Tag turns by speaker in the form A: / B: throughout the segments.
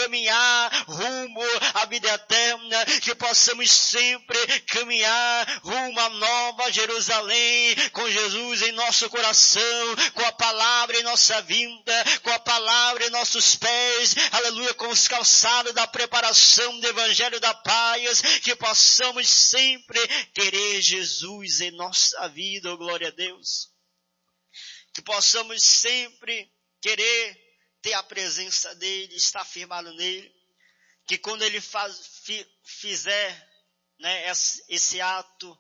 A: caminhar rumo à vida eterna, que possamos sempre caminhar rumo à nova Jerusalém, com Jesus em nosso coração, com a palavra em nossa vida, com a palavra em nossos pés, aleluia, com os calçados da preparação do Evangelho da Paz, que possamos sempre querer Jesus em nossa vida, oh glória a Deus. Que possamos sempre querer ter a presença dele, estar firmado nele, que quando ele fizer, né, esse ato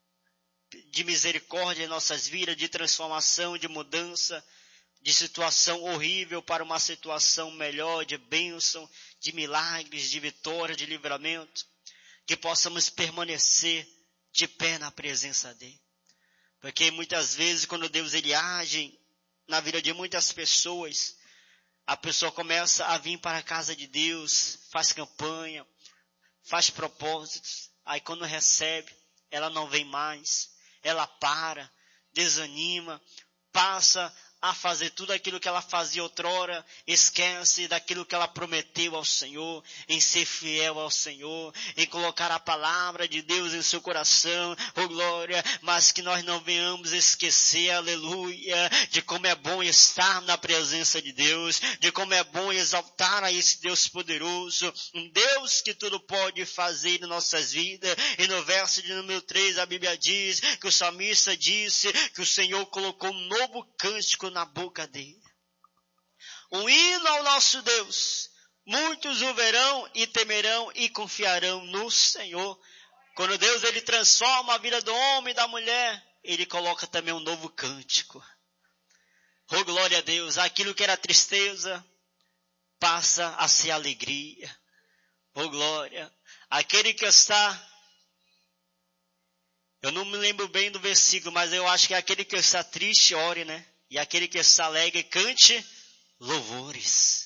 A: de misericórdia em nossas vidas, de transformação, de mudança, de situação horrível para uma situação melhor, de bênção, de milagres, de vitória, de livramento, que possamos permanecer de pé na presença dele. Porque muitas vezes quando Deus ele age na vida de muitas pessoas, a pessoa começa a vir para a casa de Deus, faz campanha, faz propósitos, aí quando recebe, ela não vem mais, ela para, desanima, passa a fazer tudo aquilo que ela fazia outrora, esquece daquilo que ela prometeu ao Senhor, em ser fiel ao Senhor, em colocar a palavra de Deus em seu coração, oh glória, mas que nós não venhamos esquecer, aleluia, de como é bom estar na presença de Deus, de como é bom exaltar a esse Deus poderoso, um Deus que tudo pode fazer em nossas vidas. E no verso de número 3 a Bíblia diz que o salmista disse que o Senhor colocou um novo cântico na boca dele. Um hino ao nosso Deus. Muitos o verão e temerão e confiarão no Senhor. Quando Deus ele transforma a vida do homem e da mulher, ele coloca também um novo cântico. Oh glória a Deus, aquilo que era tristeza passa a ser alegria. Oh glória, aquele que está, eu não me lembro bem do versículo, mas eu acho que é aquele que está triste, ore, né? E aquele que está alegre, cante louvores.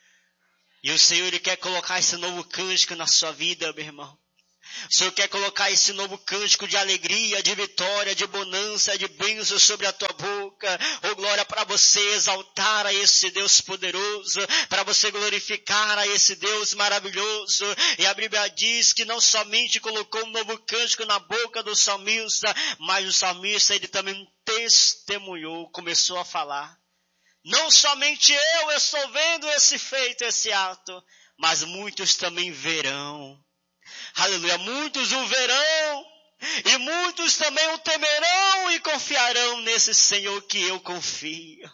A: E o Senhor ele quer colocar esse novo cântico na sua vida, meu irmão. O Senhor quer colocar esse novo cântico de alegria, de vitória, de bonança, de bênção sobre a tua boca. Oh glória, para você exaltar a esse Deus poderoso, para você glorificar a esse Deus maravilhoso. E a Bíblia diz que não somente colocou um novo cântico na boca do salmista, mas o salmista ele também testemunhou, começou a falar. Não somente eu estou vendo esse feito, esse ato, mas muitos também verão. Aleluia, muitos o verão e muitos também o temerão e confiarão nesse Senhor que eu confio.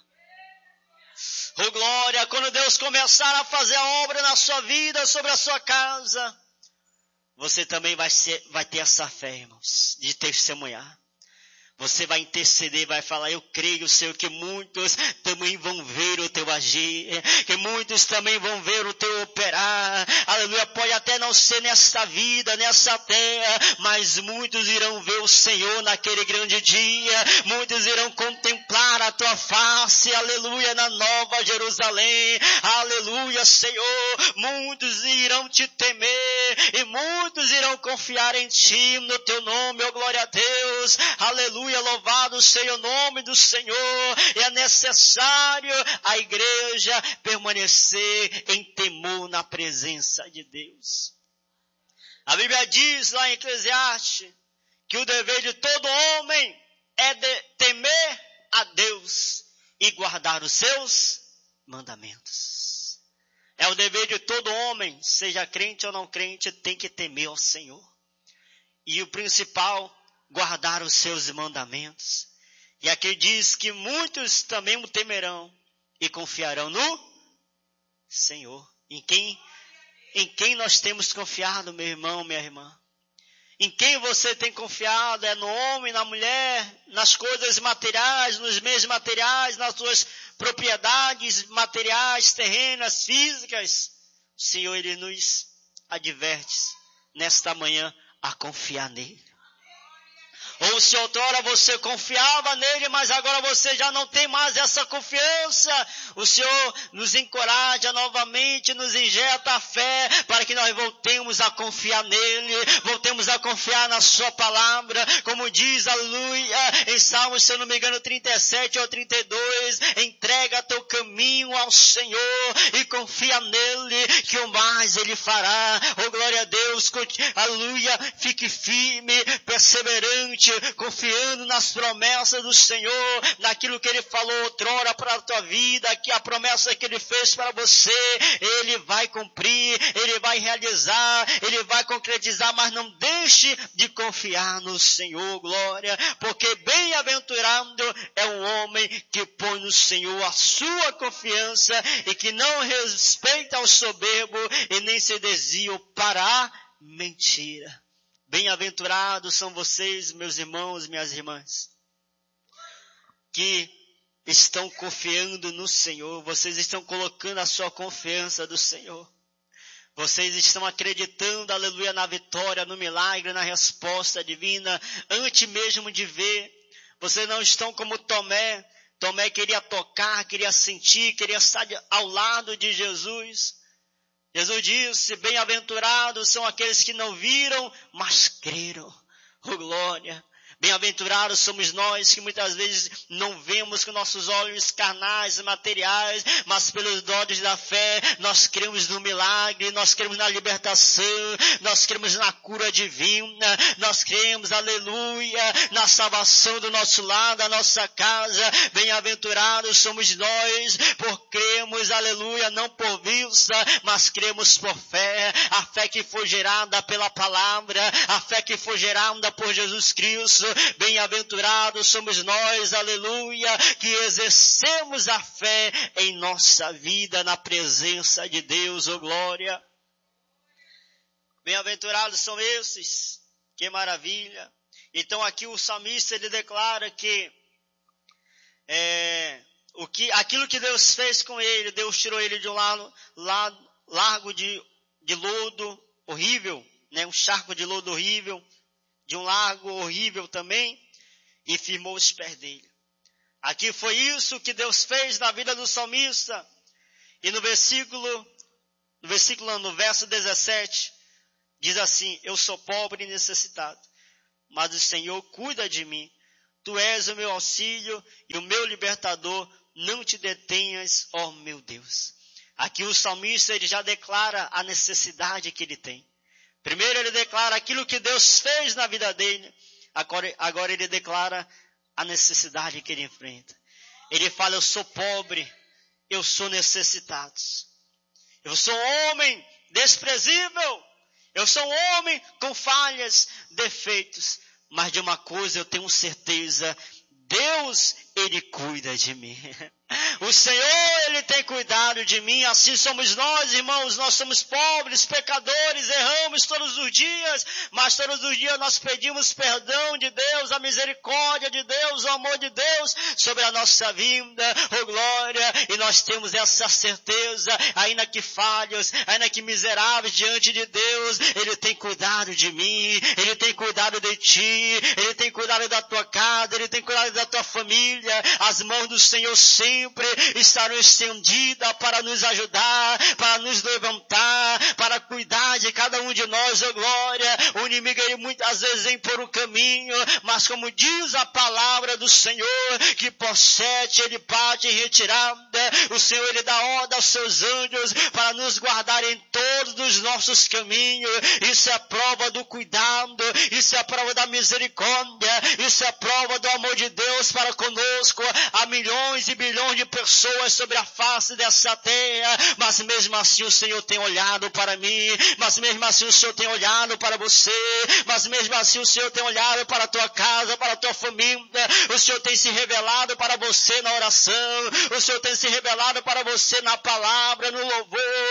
A: Oh glória, quando Deus começar a fazer a obra na sua vida, sobre a sua casa, você também vai ter essa fé, irmãos, de testemunhar. Você vai interceder, vai falar, eu creio, Senhor, que muitos também vão ver o teu agir, que muitos também vão ver o teu operar. Aleluia, pode até não ser nesta vida, nessa terra, mas muitos irão ver o Senhor naquele grande dia. Muitos irão contemplar a tua face, aleluia, na nova Jerusalém. Aleluia, Senhor, muitos irão te temer e muitos irão confiar em ti, no teu nome, oh glória a Deus. Aleluia. Louvado seja o nome do Senhor. E é necessário a igreja permanecer em temor na presença de Deus. A Bíblia diz lá em Eclesiastes que o dever de todo homem é de temer a Deus e guardar os seus mandamentos. É o dever de todo homem, seja crente ou não crente, tem que temer ao Senhor. E o principal, guardar os seus mandamentos. E aqui diz que muitos também o temerão e confiarão no Senhor. Em quem nós temos confiado, meu irmão, minha irmã? Em quem você tem confiado? É no homem, na mulher, nas coisas materiais, nos meios materiais, nas suas propriedades materiais, terrenas, físicas? O Senhor, ele nos adverte nesta manhã a confiar nele. Ou se outrora você confiava nele, mas agora você já não tem mais essa confiança. O Senhor nos encoraja novamente, nos injeta a fé, para que nós voltemos a confiar nele, voltemos a confiar na sua palavra, como diz, aleluia, em Salmos, se eu não me engano, 37 ou 32, entrega teu caminho ao Senhor e confia nele, que o mais ele fará. Oh, glória a Deus, aleluia, fique firme, perseverante, confiando nas promessas do Senhor, naquilo que ele falou outrora para a tua vida, que a promessa que ele fez para você, ele vai cumprir, ele vai realizar, ele vai concretizar, mas não deixe de confiar no Senhor, glória, porque bem-aventurado é o homem que põe no Senhor a sua confiança e que não respeita o soberbo e nem se desvia para a mentira. Bem-aventurados são vocês, meus irmãos, minhas irmãs, que estão confiando no Senhor, vocês estão colocando a sua confiança no Senhor. Vocês estão acreditando, aleluia, na vitória, no milagre, na resposta divina, antes mesmo de ver. Vocês não estão como Tomé. Tomé queria tocar, queria sentir, queria estar ao lado de Jesus. Jesus disse, bem-aventurados são aqueles que não viram, mas creram. Oh, glória! Bem-aventurados somos nós que muitas vezes não vemos com nossos olhos carnais e materiais, mas pelos dons da fé nós cremos no milagre, nós cremos na libertação, nós cremos na cura divina, nós cremos, aleluia, na salvação do nosso lar, da nossa casa. Bem-aventurados somos nós, por cremos, aleluia, não por vista, mas cremos por fé, a fé que foi gerada pela palavra, a fé que foi gerada por Jesus Cristo. Bem-aventurados somos nós, aleluia, que exercemos a fé em nossa vida, na presença de Deus, oh glória. Bem-aventurados são esses, que maravilha. Então aqui o salmista, ele declara que, aquilo que Deus fez com ele, Deus tirou ele de um largo de lodo horrível, né? Um charco de lodo horrível, de um lago horrível também, e firmou os pés dele. Aqui foi isso que Deus fez na vida do salmista. E no verso 17, diz assim, eu sou pobre e necessitado, mas o Senhor cuida de mim. Tu és o meu auxílio e o meu libertador, não te detenhas, ó meu Deus. Aqui o salmista, ele já declara a necessidade que ele tem. Primeiro ele declara aquilo que Deus fez na vida dele. Agora ele declara a necessidade que ele enfrenta. Ele fala, eu sou pobre, eu sou necessitado. Eu sou um homem desprezível. Eu sou um homem com falhas, defeitos. Mas de uma coisa eu tenho certeza, Deus, ele cuida de mim. O Senhor, ele tem cuidado de mim, assim somos nós, irmãos, nós somos pobres, pecadores, erramos todos os dias, mas todos os dias nós pedimos perdão de Deus, a misericórdia de Deus, o amor de Deus sobre a nossa vida, oh glória, e nós temos essa certeza, ainda que falhos, ainda que miseráveis diante de Deus, ele tem cuidado de mim, ele tem cuidado de ti, ele tem cuidado da tua casa, ele tem cuidado da tua família, as mãos do Senhor sempre estarão estendidas para nos ajudar, para nos levantar, para cuidar de cada um de nós, oh glória. O inimigo, ele muitas vezes vem por um caminho, mas como diz a palavra do Senhor, que por 7 ele parte em retirada, o Senhor, ele dá ordem aos seus anjos para nos guardar em todos os nossos caminhos. Isso é prova do cuidado, isso é prova da misericórdia, isso é prova do amor de Deus para conosco. Há milhões e bilhões de pessoas sobre a face dessa terra, mas mesmo assim o Senhor tem olhado para mim, mas mesmo assim o Senhor tem olhado para você, mas mesmo assim o Senhor tem olhado para a tua casa, para a tua família, o Senhor tem se revelado para você na oração, o Senhor tem se revelado para você na palavra, no louvor, Ele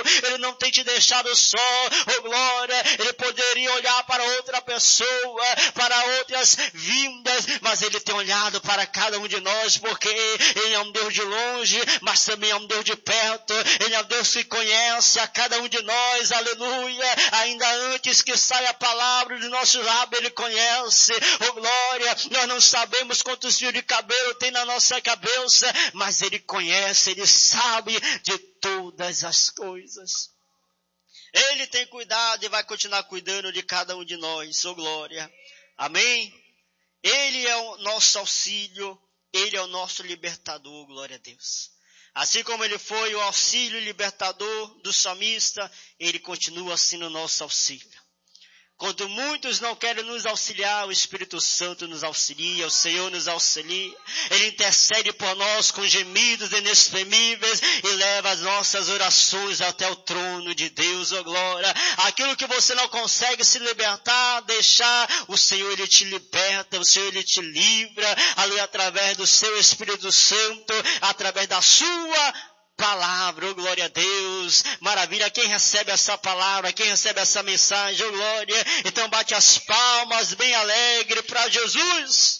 A: não tem te deixado só, oh glória, Ele poderia olhar para outra pessoa, para outras vindas, mas Ele tem olhado para cada um de nós, porque Ele é um Deus de longe, mas também é um Deus de perto, Ele é um Deus que conhece a cada um de nós, aleluia, ainda antes que saia a palavra de nosso lábio, Ele conhece, oh glória, nós não sabemos quantos fios de cabelo tem na nossa cabeça, mas Ele conhece, Ele sabe de todas as coisas. Ele tem cuidado e vai continuar cuidando de cada um de nós, oh glória, amém? Ele é o nosso auxílio, Ele é o nosso libertador, glória a Deus. Assim como Ele foi o auxílio libertador do salmista, Ele continua sendo o nosso auxílio. Quando muitos não querem nos auxiliar, o Espírito Santo nos auxilia, o Senhor nos auxilia. Ele intercede por nós com gemidos inexprimíveis e leva as nossas orações até o trono de Deus, oh glória. Aquilo que você não consegue se libertar, deixar, o Senhor Ele te liberta, o Senhor Ele te livra, ali através do seu Espírito Santo, através da sua palavra, oh glória a Deus, maravilha, quem recebe essa palavra, quem recebe essa mensagem, oh glória, então bate as palmas bem alegre para Jesus,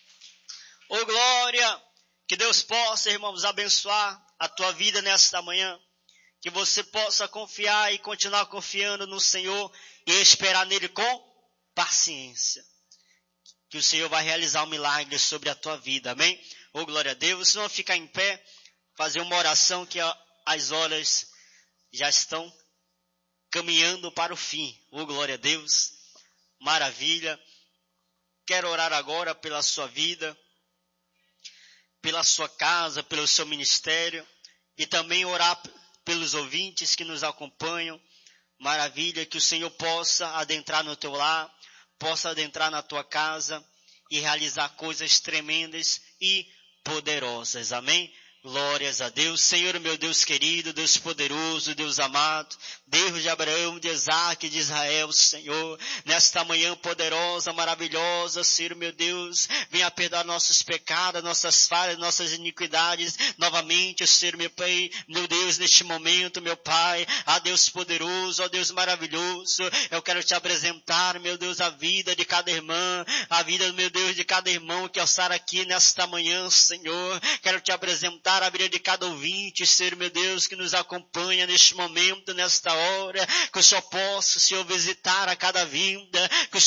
A: oh glória, que Deus possa, irmãos, abençoar a tua vida nesta manhã, que você possa confiar e continuar confiando no Senhor e esperar nele com paciência, que o Senhor vai realizar um milagre sobre a tua vida, amém? Oh glória a Deus, se não ficar em pé, fazer uma oração que as horas já estão caminhando para o fim. Oh, glória a Deus. Maravilha. Quero orar agora pela sua vida, pela sua casa, pelo seu ministério e também orar pelos ouvintes que nos acompanham. Maravilha, que o Senhor possa adentrar no teu lar, possa adentrar na tua casa e realizar coisas tremendas e poderosas. Amém? Glórias a Deus, Senhor meu Deus querido, Deus poderoso, Deus amado, Deus de Abraão, de Isaac, de Israel, Senhor, nesta manhã poderosa, maravilhosa, Senhor meu Deus, venha perdoar nossos pecados, nossas falhas, nossas iniquidades, novamente, Senhor meu Pai, meu Deus, neste momento, meu Pai, ó Deus poderoso, ó Deus maravilhoso, eu quero te apresentar, meu Deus, a vida de cada irmã, a vida, meu Deus, de cada irmão que alçar aqui nesta manhã, Senhor, quero te apresentar a vida de cada ouvinte, Senhor meu Deus, que nos acompanha neste momento, nesta hora, que o Senhor possa, Senhor, visitar a cada vinda, que o